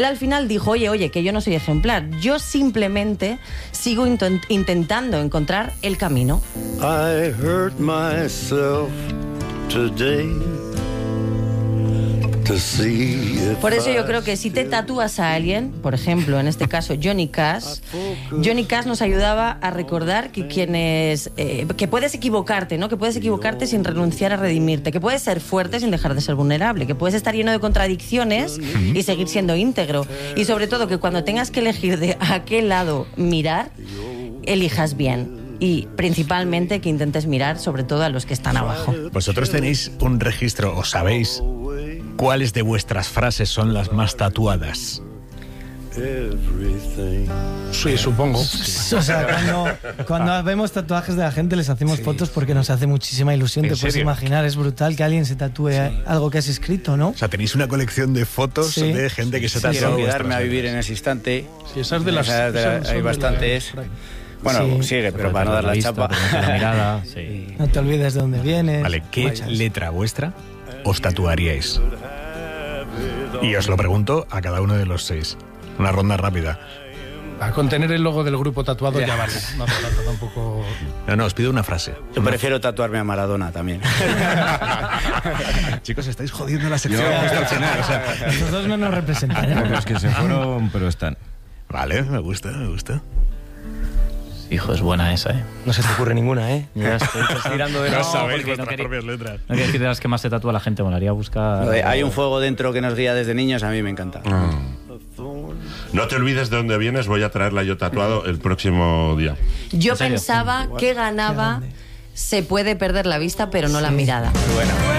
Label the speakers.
Speaker 1: Él al final dijo, oye, que yo no soy ejemplar, yo simplemente sigo intentando encontrar el camino.
Speaker 2: I hurt myself today.
Speaker 1: Por eso yo creo que si te tatúas a alguien, por ejemplo, en este caso Johnny Cash nos ayudaba a recordar que que puedes equivocarte, ¿no? Que puedes equivocarte sin renunciar a redimirte, que puedes ser fuerte sin dejar de ser vulnerable, que puedes estar lleno de contradicciones y seguir siendo íntegro. Y sobre todo que cuando tengas que elegir de a qué lado mirar, elijas bien. Y principalmente que intentes mirar sobre todo a los que están abajo.
Speaker 3: ¿Vosotros tenéis un registro o sabéis cuáles de vuestras frases son las más tatuadas?
Speaker 4: Sí, supongo.
Speaker 5: O sea, cuando vemos tatuajes de la gente les hacemos fotos porque nos hace muchísima ilusión. Te puedes imaginar, es brutal que alguien se tatúe algo que has escrito, ¿no?
Speaker 3: O sea, tenéis una colección de fotos de gente que se tatúa.
Speaker 6: Quiero quedarme a vivir en ese instante.
Speaker 4: Sí, esas de las...
Speaker 6: hay bastantes. Bueno, sigue, pero para no dar la chapa.
Speaker 7: La mirada, sí.
Speaker 5: No te olvides de dónde vienes.
Speaker 3: Vale, ¿qué letra vuestra os tatuaríais? Y os lo pregunto a cada uno de los 6. Una ronda rápida.
Speaker 4: A contener el logo del grupo tatuado ya vale. No hace falta tampoco...
Speaker 3: No, os pido una frase.
Speaker 6: Yo prefiero tatuarme a Maradona también.
Speaker 3: Chicos, estáis jodiendo la sección hasta el final. O sea,
Speaker 5: los dos no nos representan.
Speaker 8: Los que se fueron, pero están.
Speaker 3: Vale, me gusta.
Speaker 7: Hijo, es buena esa, ¿eh?
Speaker 9: No se te ocurre ninguna, ¿eh?
Speaker 7: Ya estoy tirando de...
Speaker 3: No sabéis vuestras propias letras.
Speaker 7: No quiero decir de las que más se tatúa la gente, molaría buscar...
Speaker 6: Hay un fuego dentro que nos guía desde niños, a mí me encanta.
Speaker 10: No te olvides de dónde vienes, voy a traerla yo tatuado el próximo día.
Speaker 1: Yo pensaba que ganaba se puede perder la vista, pero no la mirada.
Speaker 6: Bueno.